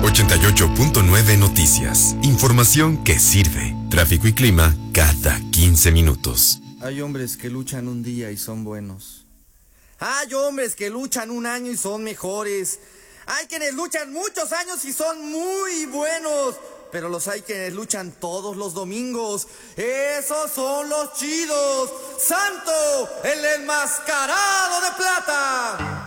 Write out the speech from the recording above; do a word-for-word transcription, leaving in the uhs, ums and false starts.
ochenta y ocho punto nueve Noticias. Información que sirve. Tráfico y clima cada quince minutos. Hay hombres que luchan un día y son buenos. Hay hombres que luchan un año y son mejores. Hay quienes luchan muchos años y son muy buenos. Pero los hay quienes luchan todos los domingos. Esos son los chidos. ¡Santo, el enmascarado de plata!